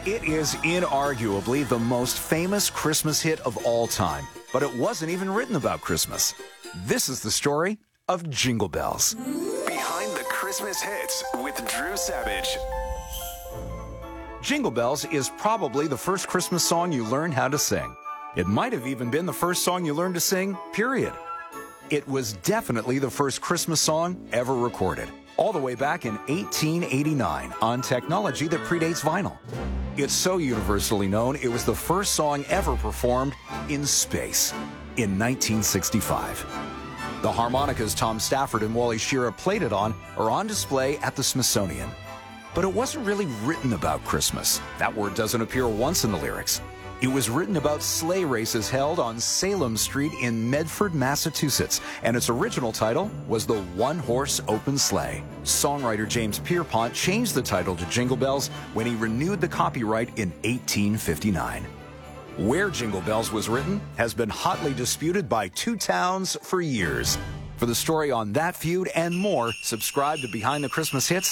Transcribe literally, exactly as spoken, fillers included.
It is inarguably the most famous Christmas hit of all time, but it wasn't even written about Christmas. This is the story of Jingle Bells. Behind the Christmas hits with Drew Savage. Jingle Bells is probably the first Christmas song you learned how to sing. It might have even been the first song you learned to sing, period. It was definitely the first Christmas song ever recorded, all the way back in eighteen eighty-nine on technology that predates vinyl. It's so universally known, it was the first song ever performed in space in nineteen sixty-five. The harmonicas Tom Stafford and Wally Schirra played it on are on display at the Smithsonian. But it wasn't really written about Christmas. That word doesn't appear once in the lyrics. It was written about sleigh races held on Salem Street in Medford, Massachusetts, and its original title was The One-Horse Open Sleigh. Songwriter James Pierpont changed the title to Jingle Bells when he renewed the copyright in eighteen fifty-nine. Where Jingle Bells was written has been hotly disputed by two towns for years. For the story on that feud and more, subscribe to Behind the Christmas Hits